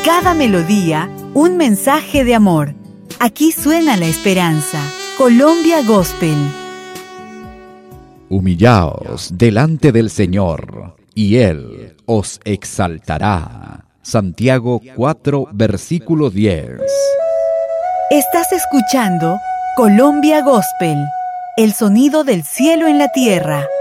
Cada melodía, un mensaje de amor. Aquí suena la esperanza. Colombia Gospel. Humillaos delante del Señor, y Él os exaltará. Santiago 4, versículo 10. Estás escuchando Colombia Gospel, el sonido del cielo en la tierra.